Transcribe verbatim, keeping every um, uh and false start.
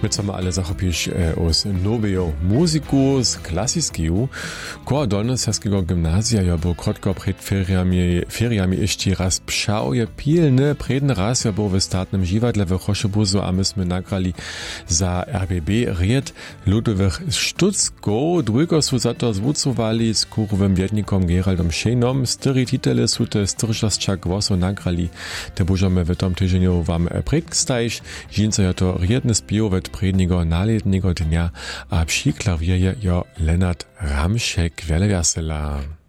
Pricama ale zachopisz os nowego muzyku z klasickiego. Koło Dolnoserskiego gimnazja ja był krótko przed feriami, feriami jeszcze raz pszał je pilny, predny raz ja był w statnym dziwadle w Choszebuzu, a myśmy nagrali za R B B ried ludowych sztucków. Dwójko su za to zwucowali z kurowym wiednikom Geraldom Šejnom. Styry titele su te styrczasczak woso nagrali. Te możemy w tom tydzieniu wam predstawić. Dżinca ja to riedny spiew wet predniego naletniego dnia, a przy klawierze jo Lennart Ramschek. Wiele wiasela.